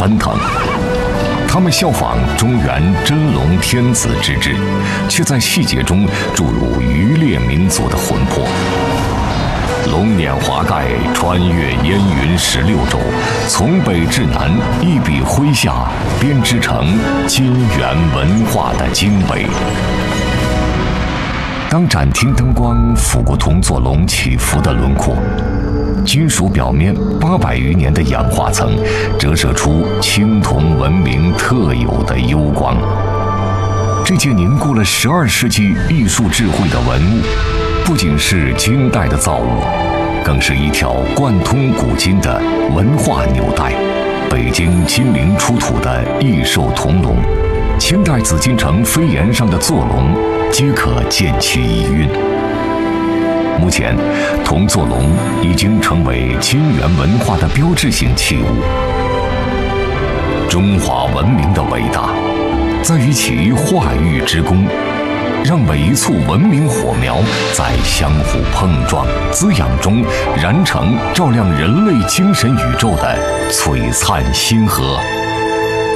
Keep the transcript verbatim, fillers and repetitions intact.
奔腾。他们效仿中原真龙天子之治，却在细节中注入渔猎民族的魂魄。龙辇华盖，穿越烟云十六州，从北至南，一笔挥下，编织成金元文化的经纬。当展厅灯光抚过铜座龙起伏的轮廓，金属表面八百余年的氧化层折射出青铜文明特有的幽光。这件凝固了十二世纪艺术智慧的文物，不仅是金代的造物，更是一条贯通古今的文化纽带。北京金陵出土的异兽铜龙，清代紫禁城飞檐上的坐龙，皆可见其遗韵。目前，铜座龙已经成为金元文化的标志性器物。中华文明的伟大，在于其化育之功，让每一簇文明火苗在相互碰撞、滋养中燃成照亮人类精神宇宙的璀璨星河。